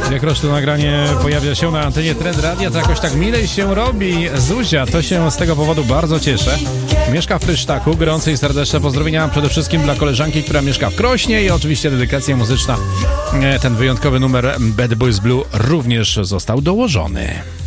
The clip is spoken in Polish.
Ilekroć to nagranie pojawia się na antenie Trend Radia, to jakoś tak milej się robi. Zuzia, to się z tego powodu bardzo cieszę. Mieszka w Prysztaku. Gorące i serdeczne pozdrowienia przede wszystkim dla koleżanki, która mieszka w Krośnie i oczywiście dedykacja muzyczna. Ten wyjątkowy numer Bad Boys Blue również został dołożony.